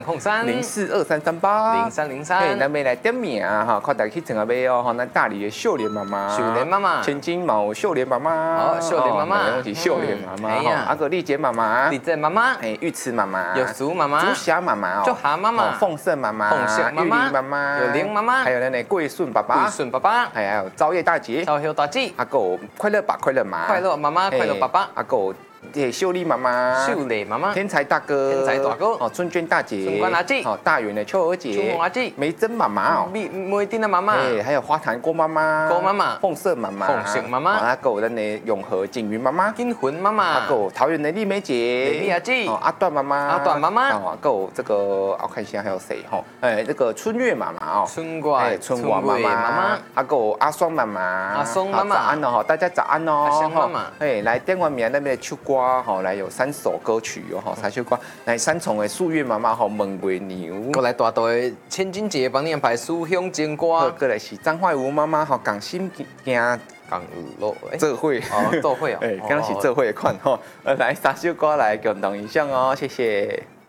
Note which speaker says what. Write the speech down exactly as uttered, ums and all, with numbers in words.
Speaker 1: 空三
Speaker 2: 零四二三三八
Speaker 1: 零三零三，
Speaker 2: 嘿，咱要来点名啊哈，看大家去整个买哦哈，咱大理的秀莲妈妈，
Speaker 1: 秀莲妈妈
Speaker 2: 千金毛秀莲妈妈，
Speaker 1: 哦秀莲妈妈
Speaker 2: 哦是秀莲妈妈哈，
Speaker 1: 嗯哎呀
Speaker 2: 啊个丽姐妈妈，
Speaker 1: 丽姐妈妈，
Speaker 2: 哎玉慈妈妈，
Speaker 1: 有苏妈妈
Speaker 2: 竹霞妈妈哦，
Speaker 1: 竹霞妈妈
Speaker 2: 哦凤盛妈妈，
Speaker 1: 凤盛妈妈
Speaker 2: 玉玲妈妈，
Speaker 1: 有玲妈妈
Speaker 2: 还有那个桂顺爸爸，
Speaker 1: 桂顺爸爸，
Speaker 2: 还有朝夜大姐，
Speaker 1: 朝后大姐，
Speaker 2: 啊个快乐爸快乐妈，
Speaker 1: 快乐妈妈，快乐爸爸，
Speaker 2: 啊个对秀丽妈妈，
Speaker 1: 秀丽妈妈，
Speaker 2: 天才大哥，
Speaker 1: 天才大哥
Speaker 2: 哦，春娟大姐，
Speaker 1: 春娟阿姐
Speaker 2: 哦，大圆的秋儿姐，
Speaker 1: 秋儿阿姐
Speaker 2: 梅珍妈妈哦，
Speaker 1: 梅梅丁的妈妈，
Speaker 2: 哎，还有花坛郭妈妈，
Speaker 1: 郭妈妈
Speaker 2: 凤盛妈妈，
Speaker 1: 凤盛妈妈
Speaker 2: 哦啊，个咱的永和景云妈妈，
Speaker 1: 金魂妈
Speaker 2: 啊
Speaker 1: 妈，
Speaker 2: 个桃园的丽梅姐，
Speaker 1: 丽阿姐
Speaker 2: 哦，阿段妈妈，
Speaker 1: 阿段妈妈
Speaker 2: 哦，个这个我看一下还有谁哈，哎，这个春月妈妈哦，
Speaker 1: 春瓜
Speaker 2: 哎，春华妈
Speaker 1: 春月妈
Speaker 2: 妈
Speaker 1: 妈，
Speaker 2: 啊个阿双妈妈，阿
Speaker 1: 双妈妈
Speaker 2: 早安哦，大家早安哦，
Speaker 1: 阿双妈妈
Speaker 2: 哎，来电完名那边的秋瓜哈，来有三首歌曲哦哈，三首歌，来三重的素月妈妈哈，问月牛，
Speaker 1: 过来大队千金姐帮你安排书香情
Speaker 2: 好，
Speaker 1: 歌，
Speaker 2: 过来是张怀吴妈妈哈，港心惊
Speaker 1: 港路哎，
Speaker 2: 这会
Speaker 1: 哦，都会哦，
Speaker 2: 哎，刚刚是这会款哈，呃来三首歌来共同影响哦，谢谢。